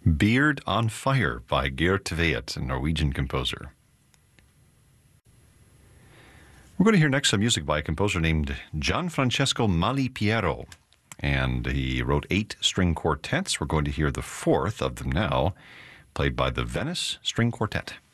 Beard on Fire by Geert Tvedt, a Norwegian composer. We're going to hear next some music by a composer named Gianfrancesco Malipiero, and he wrote 8 string quartets. We're going to hear the 4th of them now, played by the Venice String Quartet.